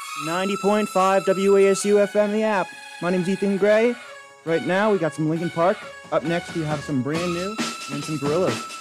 90.5 WASU FM, the app. My name's Ethan Gray. Right now, we got some Linkin Park. Up next, we have some brand new and some Gorillaz.